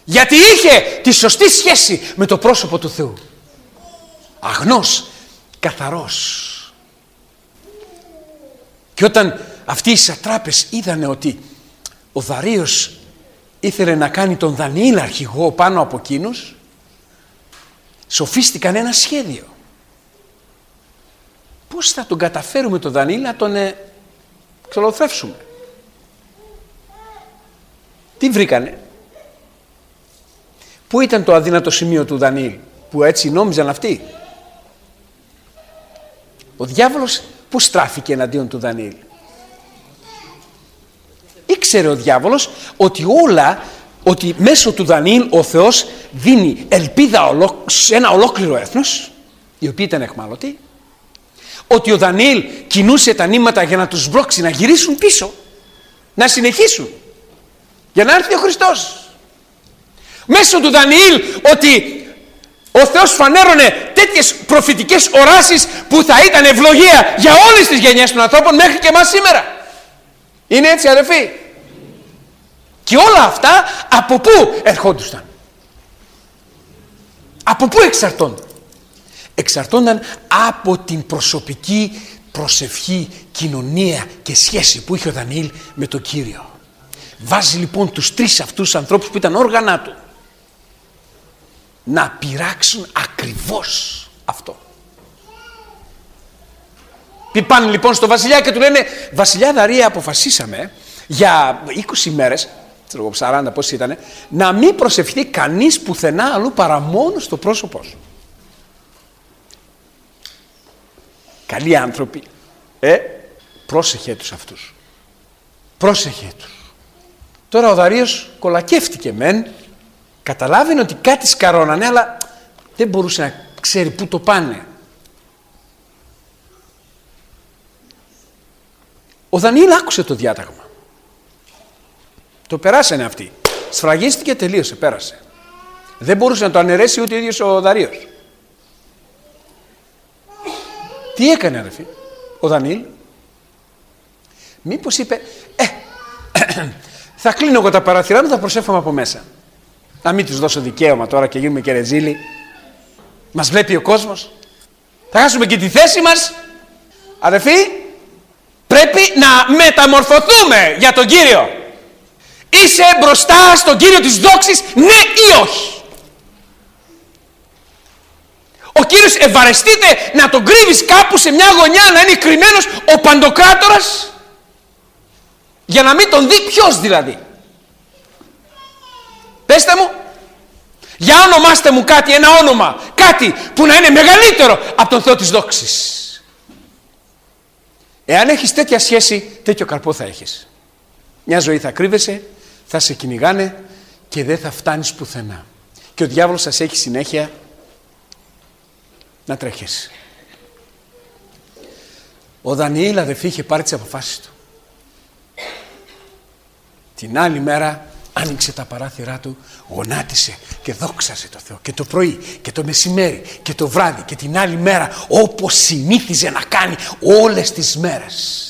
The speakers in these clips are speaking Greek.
Γιατί είχε τη σωστή σχέση με το πρόσωπο του Θεού. Αγνός, καθαρός. Και όταν αυτοί οι σατράπες είδανε ότι ο Δαρείος ήθελε να κάνει τον Δανιήλ αρχηγό πάνω από εκείνους, σοφίστηκαν ένα σχέδιο. Πώς θα τον καταφέρουμε τον Δανιήλ να τον ξολοθρεύσουμε. Τι βρήκανε? Πού ήταν το αδύνατο σημείο του Δανιήλ, που έτσι νόμιζαν αυτοί? Ο διάβολος πού στράφηκε εναντίον του Δανιήλ? Ήξερε ο διάβολος ότι μέσω του Δανιήλ ο Θεός δίνει ελπίδα σε ένα ολόκληρο έθνος, οι οποίοι ήταν εχμάλωτοι, ότι ο Δανιήλ κινούσε τα νήματα για να τους μπλόξει να γυρίσουν πίσω, να συνεχίσουν, για να έρθει ο Χριστός. Μέσω του Δανιήλ ότι ο Θεός φανέρωνε τέτοιες προφητικές οράσεις που θα ήταν ευλογία για όλες τις γενιές των ανθρώπων μέχρι και εμάς σήμερα. Είναι έτσι, αδελφοί? Και όλα αυτά από πού ερχόντουσαν? Από πού εξαρτώνταν? Εξαρτώνταν από την προσωπική προσευχή, κοινωνία και σχέση που είχε ο Δανιήλ με τον Κύριο. Βάζει λοιπόν τους τρεις αυτούς ανθρώπους που ήταν όργανα του να πειράξουν ακριβώς αυτό. Πάνε λοιπόν στο βασιλιά και του λένε: βασιλιά Δαρία, αποφασίσαμε για 20 μέρες, 40 πώς ήτανε, να μην προσευχηθεί κανείς πουθενά αλλού παρά μόνο στο πρόσωπό σου. Καλοί άνθρωποι, πρόσεχε τους αυτούς. Πρόσεχε τους. Τώρα ο Δαρείος κολακεύτηκε μεν, καταλάβαινε ότι κάτι σκαρώνανε, αλλά δεν μπορούσε να ξέρει πού το πάνε. Ο Δανιήλ άκουσε το διάταγμα. Το περάσανε αυτοί. Σφραγίστηκε, τελείωσε, πέρασε. Δεν μπορούσε να το αναιρέσει ούτε ο ίδιος ο Δαρείος. Τι έκανε, αδελφοί, ο Δανιήλ? Μήπως είπε: θα κλείνω εγώ τα παραθυρά μου, θα προσεύχομαι από μέσα. Να μην τους δώσω δικαίωμα τώρα και γίνουμε και ρεζίλοι. Μας βλέπει ο κόσμος. Θα χάσουμε και τη θέση μας. Αδελφοί, πρέπει να μεταμορφωθούμε για τον Κύριο. Είσαι μπροστά στον Κύριο της δόξης, ναι ή όχι? Ο Κύριος ευαρεστείται να τον κρύβεις κάπου σε μια γωνιά, να είναι κρυμμένος ο Παντοκράτορας, για να μην τον δει? Ποιος δηλαδή? Πέστε μου, για ονομάστε μου κάτι, ένα όνομα, κάτι που να είναι μεγαλύτερο από τον Θεό της δόξης. Εάν έχεις τέτοια σχέση, τέτοιο καρπό θα έχεις. Μια ζωή θα κρύβεσαι, θα σε κυνηγάνε και δεν θα φτάνεις πουθενά. Και ο διάβολος σας έχει συνέχεια να τρέχεις. Ο Δανιήλ, αδελφοί, είχε πάρει τις αποφάσεις του. Την άλλη μέρα άνοιξε τα παράθυρά του, γονάτισε και δόξασε το Θεό. Και το πρωί και το μεσημέρι και το βράδυ και την άλλη μέρα, όπως συνήθιζε να κάνει όλες τις μέρες.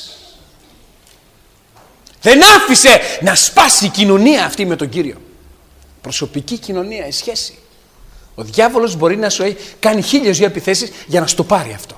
Δεν άφησε να σπάσει η κοινωνία αυτή με τον Κύριο. Προσωπική κοινωνία, η σχέση. Ο διάβολος μπορεί να σου κάνει 1002 επιθέσεις για να στο πάρει αυτό.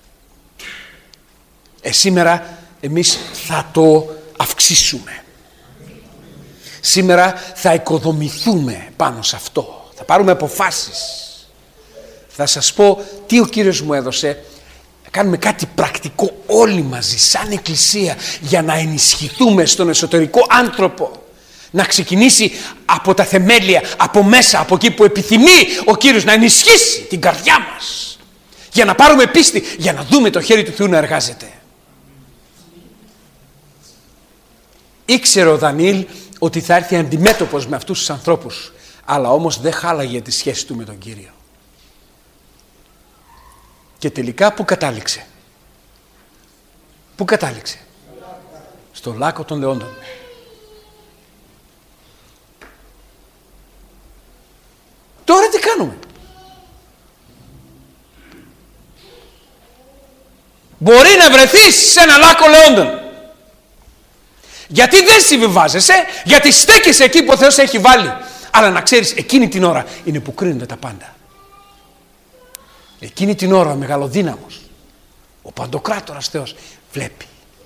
Σήμερα εμείς θα το αυξήσουμε. Σήμερα θα οικοδομηθούμε πάνω σε αυτό. Θα πάρουμε αποφάσεις. Θα σας πω τι ο Κύριος μου έδωσε. Να κάνουμε κάτι πρακτικό όλοι μαζί σαν εκκλησία για να ενισχυθούμε στον εσωτερικό άνθρωπο. Να ξεκινήσει από τα θεμέλια, από μέσα, από εκεί που επιθυμεί ο Κύριος να ενισχύσει την καρδιά μας. Για να πάρουμε πίστη, για να δούμε το χέρι του Θεού να εργάζεται. Ήξερε ο Δανιήλ ότι θα έρθει αντιμέτωπος με αυτούς τους ανθρώπους, αλλά όμως δεν χάλαγε τη σχέση του με τον Κύριο. Και τελικά πού κατάληξε? Πού κατάληξε? Στο λάκκο των λεόντων. Τώρα τι κάνουμε? Μπορεί να βρεθείς σε ένα λάκκο λεόντων. Γιατί δεν συμβιβάζεσαι? Γιατί στέκεσαι εκεί που ο Θεός έχει βάλει. Αλλά να ξέρεις, εκείνη την ώρα είναι που κρίνονται τα πάντα. Εκείνη την ώρα ο μεγαλοδύναμος, ο παντοκράτορας Θεός βλέπει.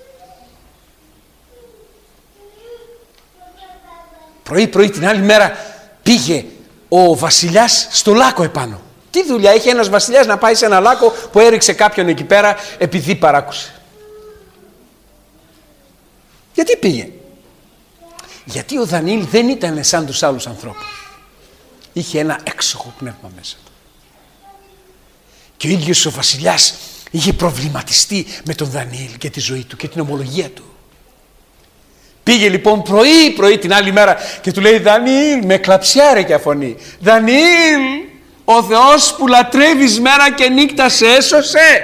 Πρωί την άλλη μέρα πήγε ο βασιλιάς στο λάκκο επάνω. Τι δουλειά είχε ένας βασιλιάς να πάει σε ένα λάκκο που έριξε κάποιον εκεί πέρα επειδή παράκουσε? Γιατί πήγε? Γιατί ο Δανιήλ δεν ήταν σαν τους άλλους ανθρώπους. Είχε ένα έξοχο πνεύμα μέσα του. Και ο ίδιος ο βασιλιάς είχε προβληματιστεί με τον Δανιήλ και τη ζωή του και την ομολογία του. Πήγε λοιπόν πρωί την άλλη μέρα και του λέει: Δανιήλ, με κλαψιάρεκια φωνή, Δανιήλ, ο Θεός που λατρεύεις μέρα και νύχτα σε έσωσε.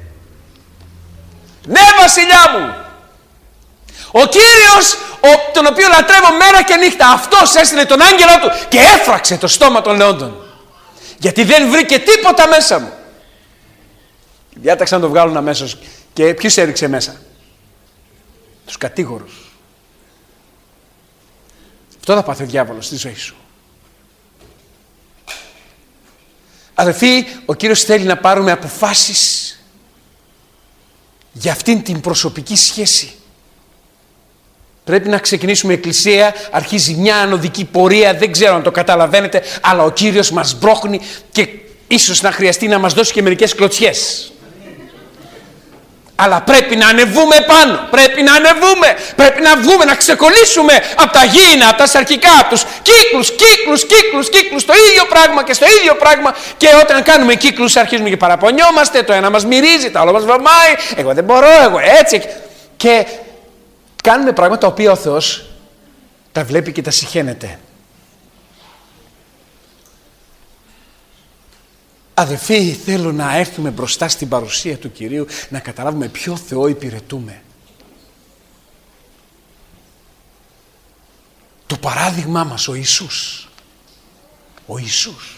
Ναι, βασιλιά μου, ο Κύριος τον οποίο λατρεύω μέρα και νύχτα, αυτός έστειλε τον άγγελό του και έφραξε το στόμα των λεόντων, γιατί δεν βρήκε τίποτα μέσα μου. Διάταξαν να το βγάλουν αμέσως. Και ποιος έριξε μέσα? Τους κατήγορους. Αυτό θα πάθει ο διάβολος στη ζωή σου. Αδελφοί, ο Κύριος θέλει να πάρουμε αποφάσεις για αυτήν την προσωπική σχέση. Πρέπει να ξεκινήσουμε εκκλησία, αρχίζει μια ανωδική πορεία, δεν ξέρω αν το καταλαβαίνετε, αλλά ο Κύριος μας μπρόχνει και ίσως να χρειαστεί να μας δώσει και μερικές κλωτσιές. Αλλά πρέπει να ανεβούμε πάνω, πρέπει να ανεβούμε, πρέπει να βγούμε, να ξεκολλήσουμε από τα γήινα, από τα σαρκικά, από τους κύκλους, το ίδιο πράγμα και στο ίδιο πράγμα. Και όταν κάνουμε κύκλους αρχίζουμε και παραπονιόμαστε, το ένα μας μυρίζει, το άλλο μας βαμάει, εγώ δεν μπορώ, εγώ έτσι. Και κάνουμε πράγματα τα οποία ο Θεός τα βλέπει και τα συχαίνεται. Αδελφοί, θέλω να έρθουμε μπροστά στην παρουσία του Κυρίου, να καταλάβουμε ποιο Θεό υπηρετούμε. Το παράδειγμά μας, ο Ιησούς. Ο Ιησούς.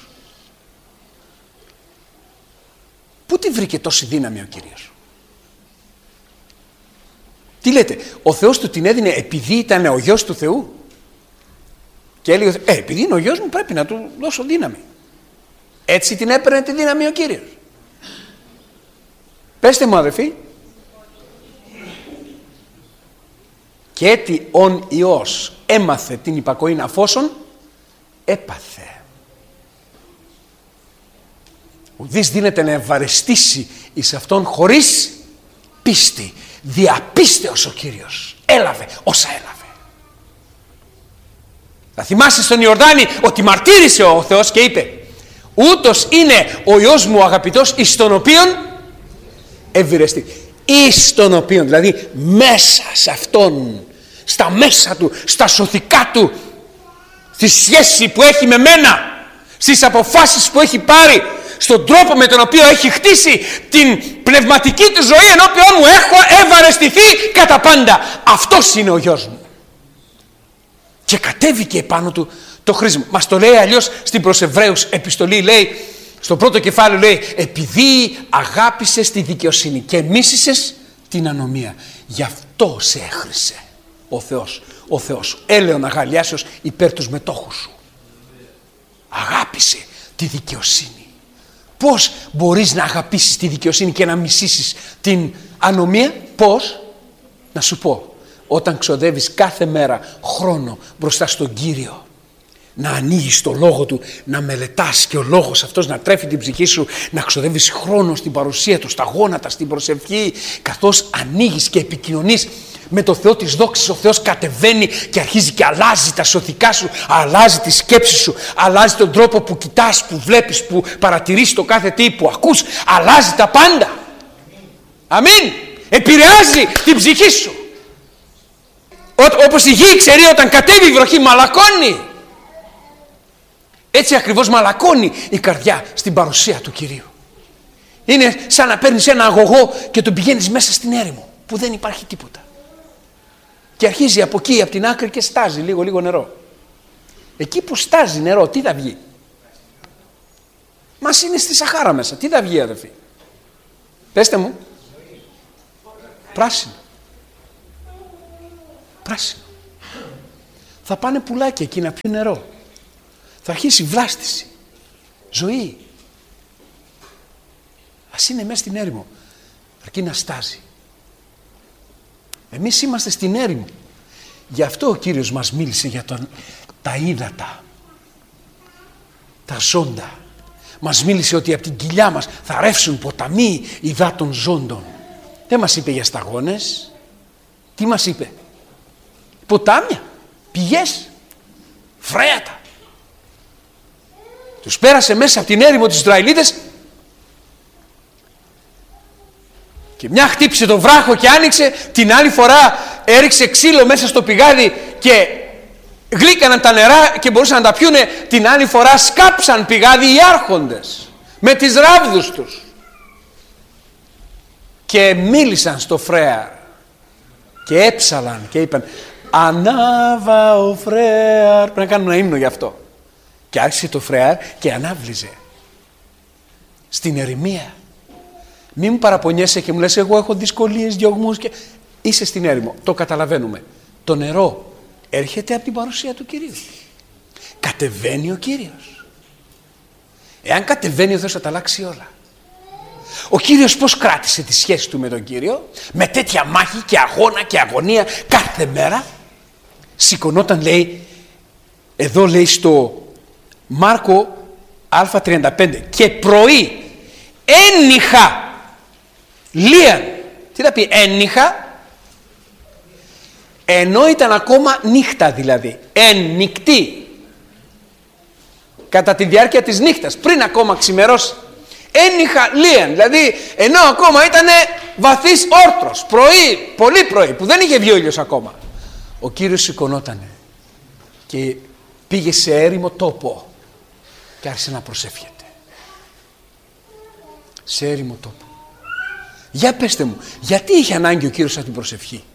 Πού τη βρήκε τόση δύναμη ο Κύριος? Τι λέτε, ο Θεός του την έδινε επειδή ήταν ο γιος του Θεού? Και έλεγε, επειδή είναι ο γιος μου πρέπει να του δώσω δύναμη. Έτσι την έπαιρνε τη δύναμη ο Κύριος? Πέστε μου αδελφοί. Και έτσι ον Υιός έμαθε την υπακοήν αφόσον έπαθε. Ουδής δύναται να ευαρεστήσει εις αυτόν χωρίς πίστη. Διαπίστεως ο Κύριος έλαβε όσα έλαβε. Θα θυμάσαι στον Ιορδάνη ότι μαρτύρησε ο Θεός και είπε: ούτως είναι ο Υιός μου ο αγαπητός, εις τον οποίον ευηρεστεί. Εις τον οποίον, δηλαδή μέσα σε αυτόν, στα μέσα του, στα σωθικά του, στη σχέση που έχει με μένα, στις αποφάσεις που έχει πάρει, στον τρόπο με τον οποίο έχει χτίσει την πνευματική του ζωή ενώπιον μου, έχω ευαρεστηθεί κατά πάντα. Αυτός είναι ο γιος μου. Και κατέβηκε επάνω του το χρήσιμο. Μας το λέει αλλιώς στην προς Εβραίους επιστολή, λέει στο πρώτο κεφάλαιο, λέει: επειδή αγάπησες τη δικαιοσύνη και μίσησες την ανομία, γι' αυτό σε έχρισε ο Θεός σου, έλεον αγαλιάσεως υπέρ τους μετόχους σου. Αγάπησε τη δικαιοσύνη. Πώς μπορείς να αγαπήσεις τη δικαιοσύνη και να μισήσεις την ανομία? Πώς? Να σου πω, όταν ξοδεύεις κάθε μέρα χρόνο μπροστά στον Κύριο, να ανοίγεις το λόγο του, να μελετάς και ο λόγος αυτός να τρέφει την ψυχή σου, να ξοδεύεις χρόνο στην παρουσία του, στα γόνατα, στην προσευχή, καθώς ανοίγεις και επικοινωνείς με το Θεό της δόξης, ο Θεός κατεβαίνει και αρχίζει και αλλάζει τα σωθικά σου, αλλάζει τη σκέψη σου, αλλάζει τον τρόπο που κοιτάς, που βλέπεις, που παρατηρείς το κάθε τι που ακούς, αλλάζει τα πάντα. Αμήν. Επηρεάζει την ψυχή σου. Όπως η γη ξέρει όταν κατέβει η βροχή μαλακώνει. Έτσι ακριβώς μαλακώνει η καρδιά στην παρουσία του Κυρίου. Είναι σαν να παίρνεις ένα αγωγό και τον πηγαίνεις μέσα στην έρημο που δεν υπάρχει τίποτα. Και αρχίζει από εκεί, από την άκρη και στάζει λίγο νερό. Εκεί που στάζει νερό, τι θα βγει? Μας είναι στη Σαχάρα μέσα. Τι θα βγει, αδελφοί? Πέστε μου. Πράσινο. Πράσινο. Θα πάνε πουλάκια εκεί να πιούν νερό. Θα αρχίσει βλάστηση. Ζωή. Ας είναι μέσα στην έρημο. Αρκεί να στάζει. Εμείς είμαστε στην έρημο. Γι' αυτό ο Κύριος μας μίλησε για τα ύδατα. Τα ζώντα. Μας μίλησε ότι από την κοιλιά μας θα ρεύσουν ποταμοί υδάτων ζώντων. Δεν μας είπε για σταγόνες. Τι μας είπε? Ποτάμια, πηγές, φρέατα. Τους πέρασε μέσα από την έρημο της Ισραηλίτες και μια χτύπησε το βράχο και άνοιξε, την άλλη φορά έριξε ξύλο μέσα στο πηγάδι και γλύκαναν τα νερά και μπορούσαν να τα πιούνε, την άλλη φορά σκάψαν πηγάδι οι άρχοντες με τις ράβδους τους και μίλησαν στο Φρέαρ και έψαλαν και είπαν ανάβα ο Φρέαρ, πρέπει να κάνουν ένα ύμνο γι' αυτό. Και άρχισε το Φρέαρ και ανάβλιζε στην ερημία. Μη μου παραπονιέσαι και μου λες εγώ έχω δυσκολίες, διωγμούς και είσαι στην έρημο. Το καταλαβαίνουμε. Το νερό έρχεται από την παρουσία του Κυρίου. Κατεβαίνει ο Κύριος. Εάν κατεβαίνει ο Θεός θα τα αλλάξει όλα. Ο Κύριος πώς κράτησε τη σχέση του με τον Κύριο? Με τέτοια μάχη και αγώνα και αγωνία κάθε μέρα. Σηκωνόταν, λέει, εδώ λέει στο Μάρκο Α35, και πρωί ένιχα λίαν. Τι θα πει ένιχα? Ενώ ήταν ακόμα νύχτα, δηλαδή νυχτή, κατά τη διάρκεια της νύχτας, πριν ακόμα ξημερώσει. Ένιχα λίαν, δηλαδή ενώ ακόμα ήταν βαθύς όρτρος, πρωί, πολύ πρωί, που δεν είχε βγει ο ήλιος ακόμα. Ο Κύριος σηκωνότανε και πήγε σε έρημο τόπο και άρχισε να προσεύχεται. Σε έρημο τόπο. Για πέστε μου, γιατί είχε ανάγκη ο Κύριος από την προσευχή?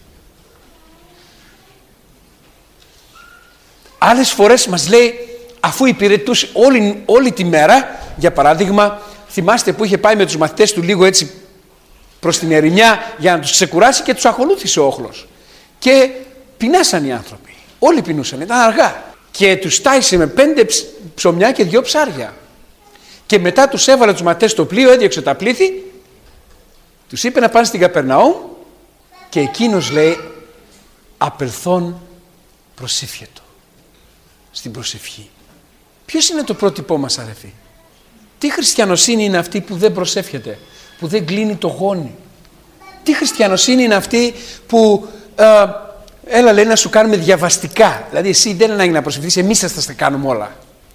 Άλλες φορές μας λέει, αφού υπηρετούσε όλη τη μέρα, για παράδειγμα, θυμάστε που είχε πάει με τους μαθητές του λίγο έτσι προς την ερημιά για να τους ξεκουράσει και τους ακολούθησε ο όχλος. Και πεινάσαν οι άνθρωποι. Όλοι πεινούσαν, ήταν αργά. Και τους τάισε με 5 ψωμιά και 2 ψάρια. Και μετά τους έβαλε τους μαθητές στο πλοίο, έδιωξε τα πλήθη, τους είπε να πάνε στην Καπερναούμ και εκείνος λέει απελθόν προσήφιετο. Στην προσευχή. Ποιος είναι το πρότυπό μας, αδελφοί? Τι χριστιανοσύνη είναι αυτή που δεν προσεύχεται, που δεν κλείνει το γόνι? Τι χριστιανοσύνη είναι αυτή που έλα λέει να σου κάνουμε διαβαστικά, δηλαδή εσύ δεν ανάγκη να προσευχηθείς, εμείς θα τα κάνουμε όλα?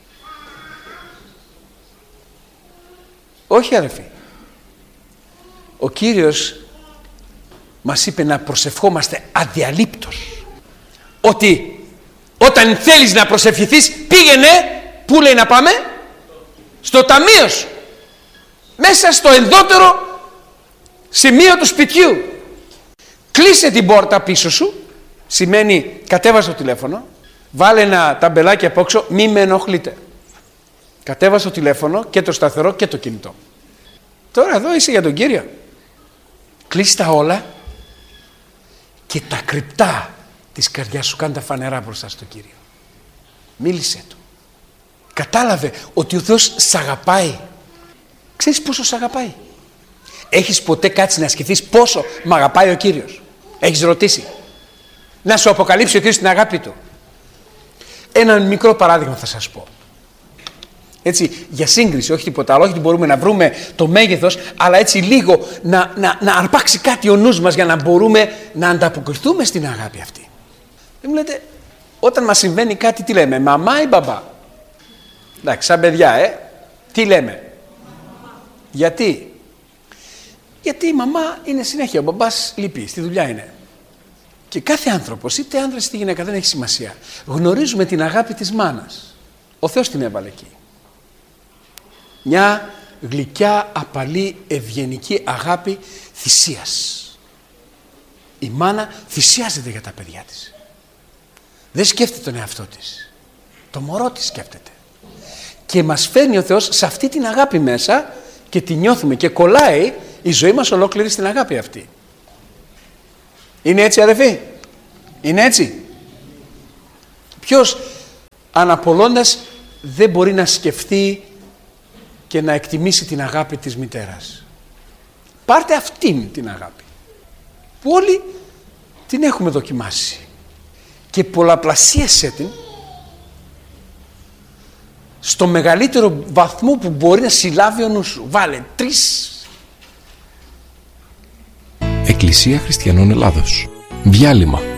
Όχι, αδελφοί. Ο Κύριος μας είπε να προσευχόμαστε αδιαλείπτως. Ότι όταν θέλεις να προσευχηθείς, πήγαινε, πού λέει να πάμε? Στο ταμείο σου. Μέσα στο ενδότερο σημείο του σπιτιού. Κλείσε την πόρτα πίσω σου, σημαίνει κατέβασε το τηλέφωνο, βάλε ένα ταμπελάκι απόξω, μη με ενοχλείτε. Κατέβασε το τηλέφωνο και το σταθερό και το κινητό. Τώρα εδώ είσαι για τον Κύριο. Κλείσει τα όλα και τα κρυπτά της καρδιάς σου κάνε τα φανερά μπροστά στο Κύριο. Μίλησε του. Κατάλαβε ότι ο Θεός σ' αγαπάει. Ξέρεις πόσο σ' αγαπάει? Έχεις ποτέ κάτσει να σκεφτείς πόσο μ' αγαπάει ο Κύριος? Έχεις ρωτήσει? Να σου αποκαλύψει ο Κύριος την αγάπη του? Ένα μικρό παράδειγμα θα σας πω. Έτσι, για σύγκριση, όχι τίποτα άλλο, όχι ότι μπορούμε να βρούμε το μέγεθος, αλλά έτσι λίγο να αρπάξει κάτι ο νους μας για να μπορούμε να ανταποκριθούμε στην αγάπη αυτή. Δεν μου λέτε, όταν μας συμβαίνει κάτι, τι λέμε, μαμά ή μπαμπά? Εντάξει, σαν παιδιά, τι λέμε? Γιατί? Γιατί η μαμά είναι συνέχεια, ο μπαμπάς λείπει, στη δουλειά είναι. Και κάθε άνθρωπος, είτε άντρας είτε γυναίκα, δεν έχει σημασία. Γνωρίζουμε την αγάπη της μάνας. Ο Θεός την έβαλε εκεί. Μια γλυκιά, απαλή, ευγενική αγάπη θυσίας. Η μάνα θυσιάζεται για τα παιδιά της. Δεν σκέφτεται τον εαυτό της. Το μωρό της σκέφτεται. Και μας φέρνει ο Θεός σε αυτή την αγάπη μέσα και τη νιώθουμε και κολλάει η ζωή μας ολόκληρη στην αγάπη αυτή. Είναι έτσι, αδελφοί? Είναι έτσι? Ποιος αναπολώντας δεν μπορεί να σκεφτεί και να εκτιμήσει την αγάπη της μητέρας. Πάρτε αυτήν την αγάπη που όλοι την έχουμε δοκιμάσει και πολλαπλασίασέ την στο μεγαλύτερο βαθμό που μπορεί να συλλάβει ο νους σου. Βάλε 3. Εκκλησία Χριστιανών Ελλάδος. Διάλειμμα.